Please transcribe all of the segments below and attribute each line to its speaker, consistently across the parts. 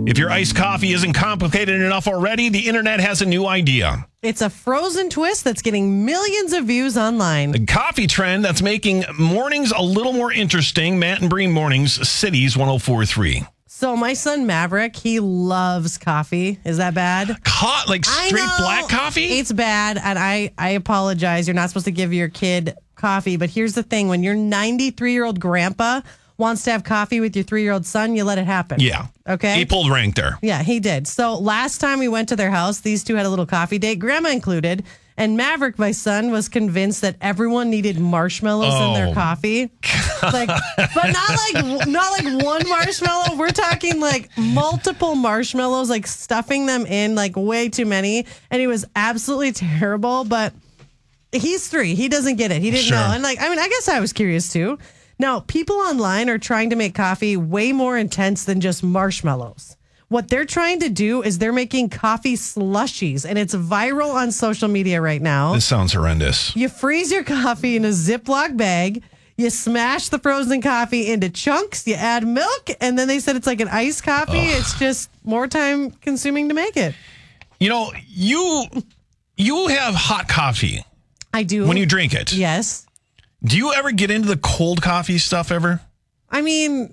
Speaker 1: If your iced coffee isn't complicated enough already, the internet has a new idea.
Speaker 2: It's a frozen twist that's getting millions of views online.
Speaker 1: A coffee trend that's making mornings a little more interesting. Matt and Bree Mornings, Cities 104.3.
Speaker 2: So my son Maverick, he loves coffee. Is that bad?
Speaker 1: Like straight black coffee?
Speaker 2: It's bad, and I apologize. You're not supposed to give your kid coffee, but here's the thing. When your 93-year-old grandpa wants to have coffee with your 3-year-old son, you let it happen.
Speaker 1: Yeah.
Speaker 2: Okay?
Speaker 1: He pulled rank there.
Speaker 2: Yeah, he did. So last time we went to their house, these two had a little coffee date, Grandma included, and Maverick, my son, was convinced that everyone needed marshmallows in their coffee. But not like one marshmallow. We're talking like multiple marshmallows, like stuffing them in, like way too many. And it was absolutely terrible. But he's 3. He doesn't get it. He didn't know. And I guess I was curious too. Now, people online are trying to make coffee way more intense than just marshmallows. What they're trying to do is they're making coffee slushies, and it's viral on social media right now.
Speaker 1: This sounds horrendous.
Speaker 2: You freeze your coffee in a Ziploc bag. You smash the frozen coffee into chunks. You add milk, and then they said it's like an iced coffee. It's just more time consuming to make it.
Speaker 1: You know, you have hot coffee.
Speaker 2: I do.
Speaker 1: When you drink it.
Speaker 2: Yes.
Speaker 1: Do you ever get into the cold coffee stuff ever?
Speaker 2: I mean,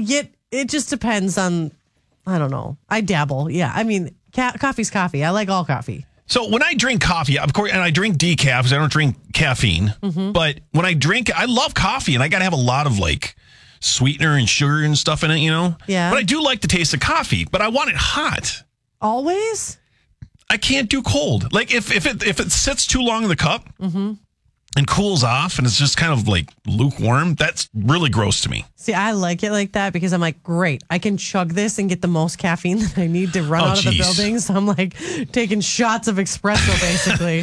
Speaker 2: it just depends on, I don't know. I dabble. Yeah. I mean, coffee's coffee. I like all coffee.
Speaker 1: So when I drink coffee, of course, and I drink decaf because I don't drink caffeine, but when I drink, I love coffee and I got to have a lot of like sweetener and sugar and stuff in it, you know?
Speaker 2: Yeah.
Speaker 1: But I do like the taste of coffee, but I want it hot.
Speaker 2: Always?
Speaker 1: I can't do cold. Like if it sits too long in the cup, and cools off and it's just kind of like lukewarm, that's really gross to me.
Speaker 2: See, I like it like that because I'm like, great, I can chug this and get the most caffeine that I need to run out of the building. So I'm like taking shots of espresso basically.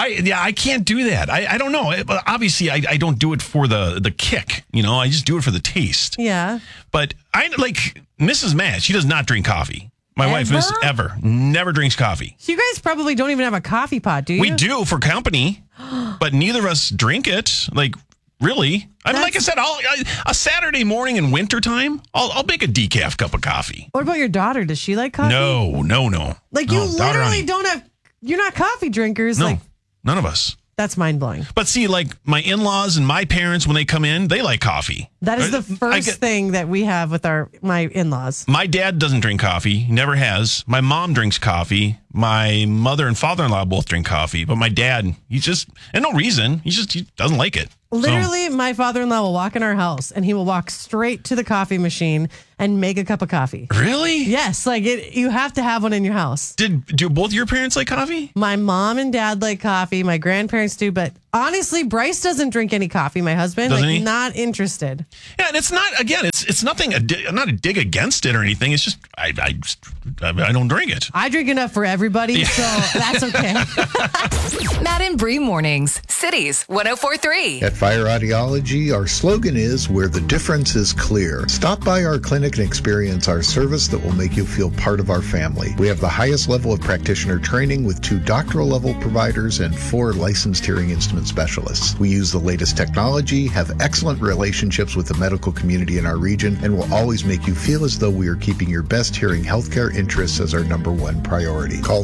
Speaker 1: I can't do that. I don't know. Obviously, I don't do it for the kick. You know, I just do it for the taste.
Speaker 2: Yeah.
Speaker 1: But I like Mrs. Matt. She does not drink coffee. My wife, Mrs. never drinks coffee.
Speaker 2: So you guys probably don't even have a coffee pot, do you?
Speaker 1: We do for company, but neither of us drink it. Like, really? I mean, like I said, a Saturday morning in wintertime, I'll make a decaf cup of coffee.
Speaker 2: What about your daughter? Does she like coffee?
Speaker 1: No.
Speaker 2: Like, you literally don't have, you're not coffee drinkers.
Speaker 1: No,
Speaker 2: like,
Speaker 1: none of us.
Speaker 2: That's mind-blowing.
Speaker 1: But see, like my in-laws and my parents, when they come in, they like coffee.
Speaker 2: That is the first thing that we have with my in-laws.
Speaker 1: My dad doesn't drink coffee, never has. My mom drinks coffee. My mother and father-in-law both drink coffee. But my dad, and no reason, he doesn't like it.
Speaker 2: Literally, my father-in-law will walk in our house and he will walk straight to the coffee machine and make a cup of coffee.
Speaker 1: Really?
Speaker 2: Yes, you have to have one in your house.
Speaker 1: Do both your parents like coffee?
Speaker 2: My mom and dad like coffee. My grandparents do, but honestly, Bryce doesn't drink any coffee. My husband,
Speaker 1: doesn't he?
Speaker 2: Not interested.
Speaker 1: Yeah, and it's not. Again, it's nothing. Not a dig against it or anything. It's just I don't drink it.
Speaker 2: I drink enough for everybody, so that's okay.
Speaker 3: Matt and Bree Mornings, Cities 104.3.
Speaker 4: At Fire Audiology, our slogan is where the difference is clear. Stop by our clinic and experience our service that will make you feel part of our family. We have the highest level of practitioner training with 2 doctoral level providers and 4 licensed hearing instrument specialists. We use the latest technology, have excellent relationships with the medical community in our region, and will always make you feel as though we are keeping your best hearing healthcare interests as our #1 priority. Call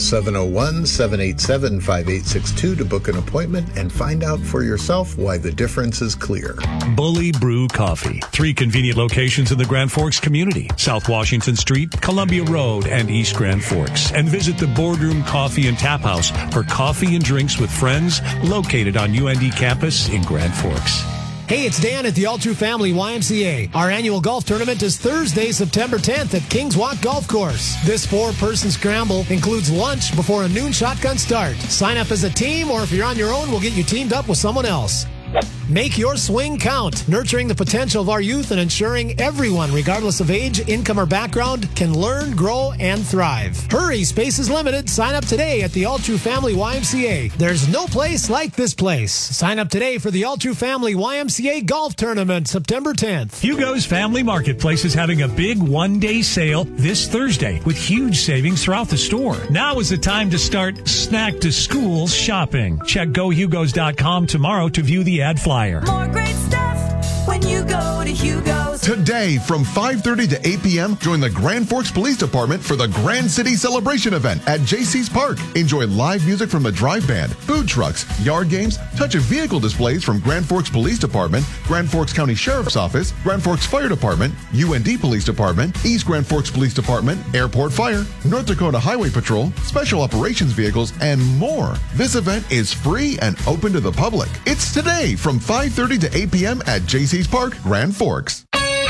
Speaker 4: 701-787-5862 to book an appointment and find out for yourself why the difference is clear.
Speaker 5: Bully Brew Coffee. 3 convenient locations in the Grand Forks community. South Washington Street, Columbia Road, and East Grand Forks. And visit the Boardroom Coffee and Tap House for coffee and drinks with friends located on UND campus in Grand Forks.
Speaker 6: Hey, it's Dan at the All True Family YMCA. Our annual golf tournament is Thursday, September 10th at Kings Walk Golf Course. This 4-person scramble includes lunch before a noon shotgun start. Sign up as a team, or if you're on your own, we'll get you teamed up with someone else. Make your swing count, nurturing the potential of our youth and ensuring everyone, regardless of age, income, or background, can learn, grow, and thrive. Hurry, space is limited. Sign up today at the All True Family YMCA. There's no place like this place. Sign up today for the All True Family YMCA Golf Tournament, September 10th.
Speaker 5: Hugo's Family Marketplace is having a big one-day sale this Thursday with huge savings throughout the store. Now is the time to start snack to school shopping. Check GoHugos.com tomorrow to view the ad flyer.
Speaker 7: More great stuff when you go to to Hugo's.
Speaker 8: Today from 5:30 to 8 p.m., join the Grand Forks Police Department for the Grand City Celebration event at JC's Park. Enjoy live music from the Drive Band, food trucks, yard games, touch of vehicle displays from Grand Forks Police Department, Grand Forks County Sheriff's Office, Grand Forks Fire Department, UND Police Department, East Grand Forks Police Department, Airport Fire, North Dakota Highway Patrol, Special Operations Vehicles, and more. This event is free and open to the public. It's today from 5:30 to 8 p.m. at JC's Park, Grand Forks.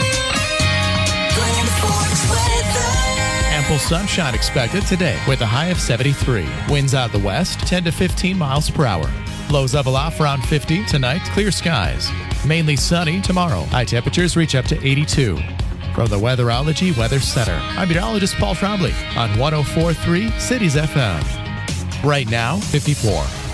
Speaker 9: Ample sunshine expected today with a high of 73. Winds out of the west, 10 to 15 miles per hour. Lows level off around 50. Tonight, clear skies. Mainly sunny tomorrow. High temperatures reach up to 82. From the Weatherology Weather Center, I'm meteorologist Paul Trombley on 104.3 Cities FM. Right now, 54.